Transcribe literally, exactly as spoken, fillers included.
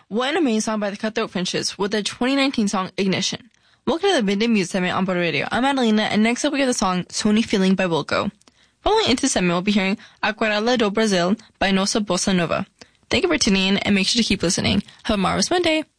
What an amazing song by the Cutthroat Finches with their twenty nineteen song Ignition. Welcome to the Midday Music segment on Border Radio. I'm Adelina, and next up we have the song Sony Feeling by Wilco. Following into the segment, we'll be hearing Aquarela do Brasil by Nossa Bossa Nova. Thank you for tuning in, and make sure to keep listening. Have a marvelous Monday.